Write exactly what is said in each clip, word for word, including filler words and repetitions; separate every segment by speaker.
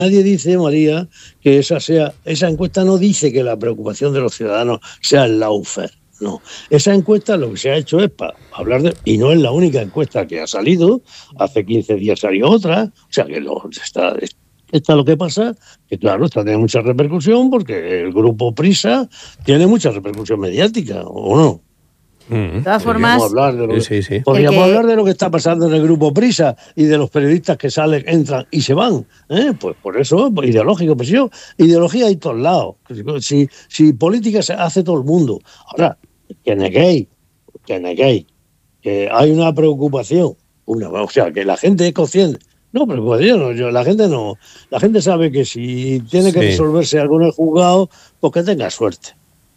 Speaker 1: nadie dice, María, que esa sea esa encuesta no dice que la preocupación de los ciudadanos sea el lawfare. No, esa encuesta lo que se ha hecho es para hablar de, y no es la única encuesta que ha salido, hace quince días salió otra, o sea que lo, está, está lo que pasa, que claro, está tiene mucha repercusión porque el grupo Prisa tiene mucha repercusión mediática, ¿o no?
Speaker 2: De todas formas,
Speaker 1: podríamos, hablar de, lo que,
Speaker 3: sí, sí.
Speaker 1: podríamos
Speaker 2: que...
Speaker 1: hablar de lo que está pasando en el grupo Prisa y de los periodistas que salen, entran y se van. ¿eh? Pues por eso, pues, ideológico, pues yo, ideología hay todos lados. Si, si política se hace todo el mundo. Ahora, que neguéis, que neguéis, que hay una preocupación, una, o sea, que la gente es consciente. No, preocupación, no, yo, la gente no, la gente sabe que si tiene que sí. resolverse algo en el juzgado, pues que tenga suerte.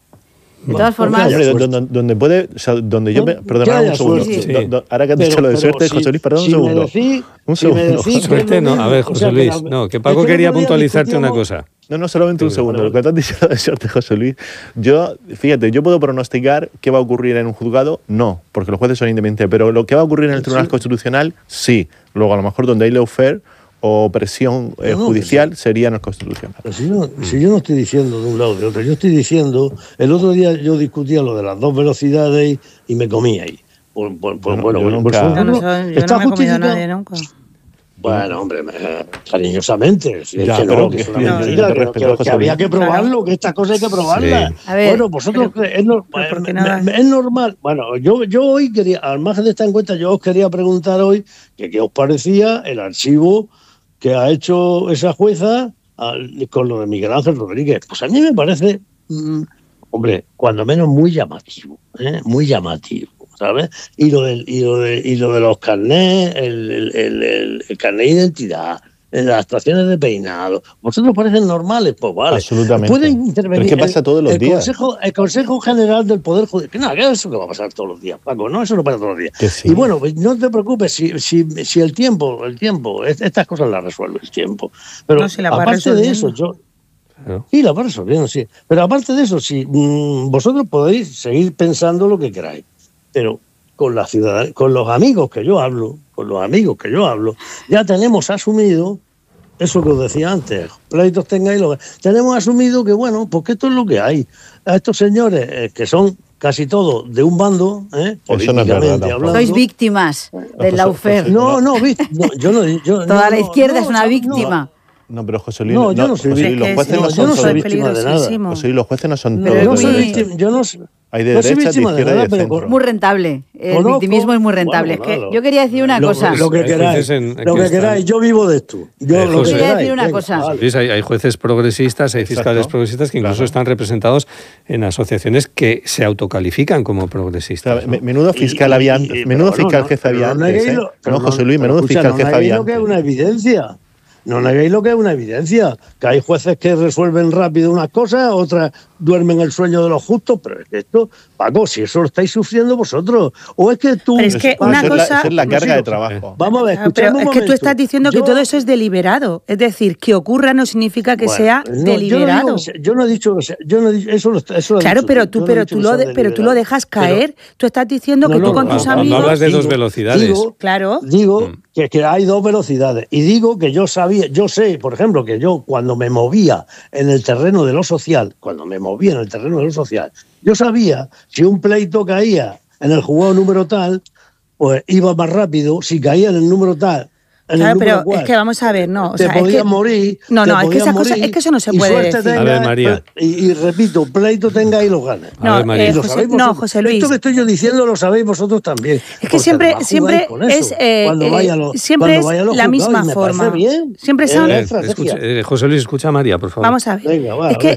Speaker 2: De todas formas,
Speaker 4: donde, donde puede, o sea, donde yo, me, perdona un segundo, sí, sí. Do, do, ahora que has dicho lo de suerte, si, José Luis, perdón si un segundo,
Speaker 1: decís,
Speaker 4: un
Speaker 1: si
Speaker 4: segundo.
Speaker 1: Si
Speaker 3: suerte no, a ver, José o sea, Luis, que la, no, que Paco que quería puntualizarte una cosa.
Speaker 4: No, no, solamente un segundo. Lo que te has dicho de suerte, José Luis, yo, fíjate, yo puedo pronosticar qué va a ocurrir en un juzgado, no, porque los jueces son independientes, pero lo que va a ocurrir en el Tribunal sí. Constitucional, sí. Luego, a lo mejor, donde hay lawfare o presión eh, no, no, judicial sí. sería en el Constitucional.
Speaker 1: Pero si, no, si yo no estoy diciendo de un lado o de otro, yo estoy diciendo, el otro día yo discutía lo de las dos velocidades y me comí ahí. Por, por, por,
Speaker 4: yo
Speaker 1: bueno,
Speaker 4: yo
Speaker 1: por,
Speaker 4: nunca,
Speaker 1: por
Speaker 2: yo no, soy, yo no me he comido a nadie nunca.
Speaker 1: Bueno, hombre, cariñosamente. Si
Speaker 4: ya,
Speaker 1: es que
Speaker 4: pero
Speaker 1: no, que, es una no, mentira, no, que, que, que, que había que probarlo, que estas cosas hay que probarlas. Sí.
Speaker 2: A ver,
Speaker 1: bueno, vosotros
Speaker 2: pero,
Speaker 1: es, no, es, es normal. Bueno, yo, yo hoy quería, al margen de esta encuesta, yo os quería preguntar hoy que qué os parecía el archivo que ha hecho esa jueza con lo de Miguel Ángel Rodríguez. Pues a mí me parece, mmm, hombre, cuando menos muy llamativo, ¿eh? muy llamativo, ¿sabes? Y lo, del, y lo, de, y lo de los carnés, el, el, el, el, el carnet de identidad, las actuaciones de peinado, ¿vosotros parecen normales? Pues vale.
Speaker 4: Absolutamente.
Speaker 1: Pueden intervenir.
Speaker 4: Pero es que pasa todos los
Speaker 1: el, el
Speaker 4: días.
Speaker 1: Consejo, el Consejo General del Poder Judicial. Que nada, que eso que va a pasar todos los días, Paco. No, eso no pasa todos los días.
Speaker 4: Sí.
Speaker 1: Y bueno, no te preocupes si, si, si el tiempo, el tiempo, estas cosas las resuelve el tiempo. Pero no, si la aparte de eso, yo. ¿No? Sí, la va resolviendo, sí. Pero aparte de eso, sí, mmm, vosotros podéis seguir pensando lo que queráis. Pero con la ciudadanía, con los amigos que yo hablo, con los amigos que yo hablo, ya tenemos asumido eso que os decía antes, pleitos tengáis, lo que... tenemos asumido que, bueno, pues que esto es lo que hay. A estos señores, eh, que son casi todos de un bando, ¿eh? políticamente
Speaker 4: no es verdad,
Speaker 1: hablando.
Speaker 2: Sois víctimas del lawfare.
Speaker 1: No, no, no, yo no... Yo,
Speaker 2: Toda
Speaker 1: no,
Speaker 2: la izquierda
Speaker 1: no,
Speaker 2: es una
Speaker 1: no,
Speaker 2: víctima.
Speaker 1: No.
Speaker 4: No, pero José Luis,
Speaker 1: no, yo
Speaker 4: no,
Speaker 1: no soy
Speaker 4: José Luis, los jueces no son,
Speaker 1: no soy
Speaker 4: víctima
Speaker 1: de nada.
Speaker 4: José Luis, los jueces no son
Speaker 1: pero
Speaker 4: todos.
Speaker 1: No soy víctima, yo no
Speaker 4: Hay de
Speaker 1: no
Speaker 4: derecha, de izquierda
Speaker 1: de nada,
Speaker 4: y de centro.
Speaker 2: Muy rentable. El Conozco, victimismo es muy rentable. Bueno, claro. Es que yo quería decir una
Speaker 1: lo,
Speaker 2: cosa.
Speaker 1: Lo que queráis, en, lo que queráis, yo vivo de esto. Yo
Speaker 3: eh,
Speaker 1: lo
Speaker 3: José,
Speaker 1: que
Speaker 2: quería
Speaker 1: queráis,
Speaker 2: decir una
Speaker 1: venga,
Speaker 2: cosa.
Speaker 1: Vale.
Speaker 3: Hay, hay jueces progresistas, hay fiscales Exacto. progresistas que incluso claro. están representados en asociaciones que se autocalifican como progresistas.
Speaker 4: O sea, ¿no? Menudo fiscal y, había antes. Menudo bueno, fiscal no, jefe había antes. ¿eh? No, José Luis, menudo
Speaker 1: escucha,
Speaker 4: fiscal
Speaker 1: no
Speaker 4: jefe había antes.
Speaker 1: No que es una evidencia. No neguéis lo que es una evidencia, que hay jueces que resuelven rápido unas cosas, otras duermen el sueño de los justos, pero es que esto, Paco, si eso lo estáis sufriendo vosotros, o es que tú...
Speaker 2: Pero es que una
Speaker 4: eso
Speaker 2: cosa...
Speaker 4: Es la, eso es la carga no, de trabajo.
Speaker 1: Vamos a ver,
Speaker 2: claro, pero es que tú estás diciendo
Speaker 1: yo...
Speaker 2: que todo eso es deliberado, es decir, que ocurra no significa que bueno, sea no, deliberado.
Speaker 1: Yo no, yo no he dicho, yo no he dicho eso, eso lo
Speaker 2: claro,
Speaker 1: dicho,
Speaker 2: pero tú,
Speaker 1: no
Speaker 2: pero tú lo, de, pero tú lo dejas caer, pero, tú estás diciendo que no, tú no, con tus
Speaker 3: no,
Speaker 2: amigos...
Speaker 3: No hablas de
Speaker 1: digo,
Speaker 3: dos velocidades.
Speaker 1: Digo,
Speaker 2: claro.
Speaker 1: Digo
Speaker 3: mm.
Speaker 1: que, que hay dos velocidades, y digo que yo sabía, yo sé, por ejemplo, que yo cuando me movía en el terreno de lo social, cuando me movía en el terreno de lo social, yo sabía si un pleito caía en el juzgado número tal, pues iba más rápido, si caía en el número tal, en
Speaker 2: claro,
Speaker 1: el número
Speaker 2: pero
Speaker 1: cual,
Speaker 2: es que vamos a ver, no, o
Speaker 1: te
Speaker 2: sea,
Speaker 1: podías
Speaker 2: es que,
Speaker 1: morir,
Speaker 2: no, no, es que esa cosa, es que eso no se puede decir.
Speaker 1: Tenga,
Speaker 3: a ver, María.
Speaker 1: Y, y repito, pleito tenga y lo gane.
Speaker 2: No,
Speaker 3: ver, María.
Speaker 2: Eh, José, no, José Luis.
Speaker 1: Esto que estoy yo diciendo lo sabéis vosotros también.
Speaker 2: Es que siempre, siempre es, eh,
Speaker 1: lo,
Speaker 2: siempre es la misma forma.
Speaker 1: Bien.
Speaker 2: Siempre son.
Speaker 3: Eh, escucha, eh, José Luis, escucha a María, por favor.
Speaker 2: Vamos a ver.
Speaker 1: Venga, va,
Speaker 2: es
Speaker 1: a
Speaker 2: que
Speaker 1: ver.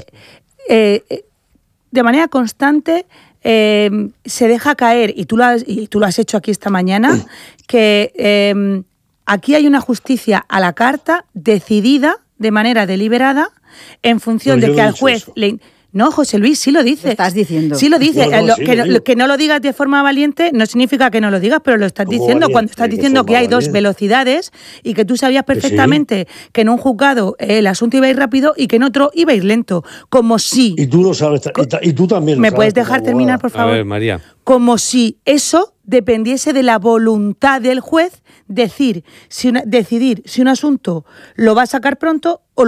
Speaker 2: Eh, de manera constante eh, se deja caer, y tú lo has, y tú lo has hecho aquí esta mañana, que eh, aquí hay una justicia a la carta, decidida de manera deliberada, en función
Speaker 1: Pero
Speaker 2: de que al juez le... No, José Luis, sí lo dice.
Speaker 5: Lo estás diciendo.
Speaker 2: Sí lo dice.
Speaker 1: No, no,
Speaker 2: lo,
Speaker 1: sí
Speaker 2: que,
Speaker 1: lo
Speaker 2: no, que no lo digas de forma valiente no significa que no lo digas, pero lo estás diciendo
Speaker 1: valiente,
Speaker 2: cuando estás diciendo que hay dos
Speaker 1: valiente.
Speaker 2: velocidades y que tú sabías perfectamente que, sí. que en un juzgado el asunto iba a ir rápido y que en otro iba a ir lento. Como si...
Speaker 1: Y tú lo sabes, y, y tú también lo
Speaker 2: ¿Me
Speaker 1: sabes
Speaker 2: puedes dejar terminar, por favor?
Speaker 3: A ver, María.
Speaker 2: Como si eso dependiese de la voluntad del juez decir, si una, decidir si un asunto lo va a sacar pronto o